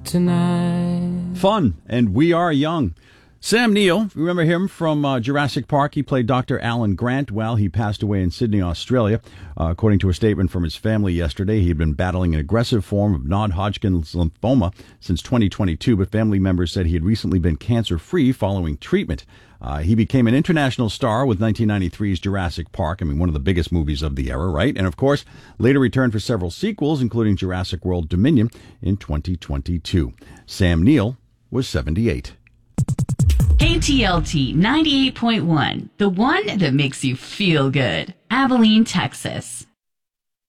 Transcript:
tonight. Fun, and we are young. Sam Neill, remember him from Jurassic Park? He played Dr. Alan Grant. Well, he passed away in Sydney, Australia. According to a statement from his family yesterday, he had been battling an aggressive form of non-Hodgkin's lymphoma since 2022, but family members said he had recently been cancer-free following treatment. He became an international star with 1993's Jurassic Park. I mean, one of the biggest movies of the era, right? And of course, later returned for several sequels, including Jurassic World Dominion in 2022. Sam Neill was 78. KTLT 98.1, the one that makes you feel good. Abilene, Texas.